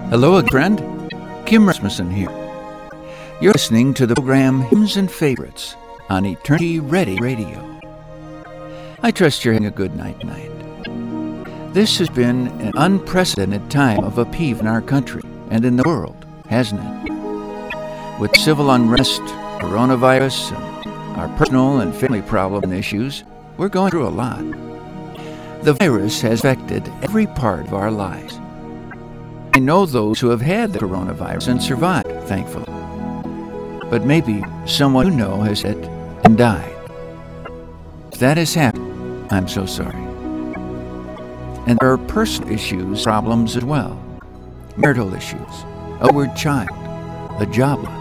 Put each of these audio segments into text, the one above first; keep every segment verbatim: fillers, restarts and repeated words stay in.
Hello, friend. Kim Rasmussen here. You're listening to the program Hymns and Favorites on Eternity Ready Radio. I trust you're having a good night tonight. This has been an unprecedented time of upheaval in our country and in the world, hasn't it? With civil unrest, coronavirus, and our personal and family problem and issues, we're going through a lot. The virus has affected every part of our lives. I know those who have had the coronavirus and survived, thankfully. But maybe someone you know has had and died. If that has happened, I'm so sorry. And there are personal issues, problems as well. Marital issues, a wayward child, the jobless.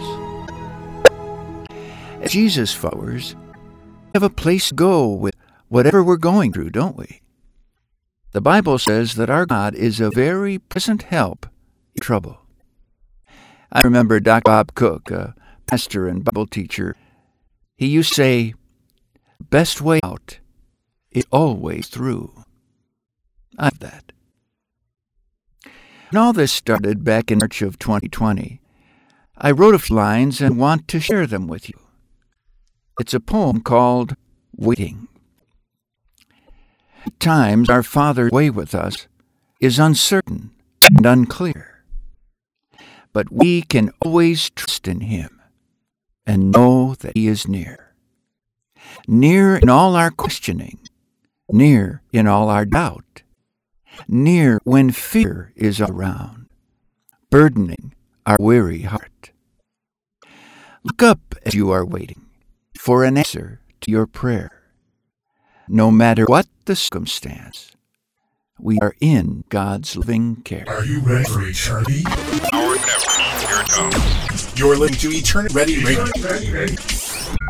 As Jesus followers, we have a place to go with whatever we're going through, don't we? The Bible says that our God is a very present help in trouble. I remember Doctor Bob Cook, a pastor and Bible teacher. He used to say, "The best way out is always through." I love that. When all this started back in March of twenty twenty, I wrote a few lines and want to share them with you. It's a poem called Waiting. At times, our Father's way with us is uncertain and unclear. But we can always trust in Him and know that He is near. Near in all our questioning, near in all our doubt, near when fear is around, burdening our weary heart. Look up as you are waiting for an answer to your prayer. No matter what the circumstance, we are in God's loving care. Are you ready for eternity? Our network, here it comes. You're listening to Eternity Ready Radio.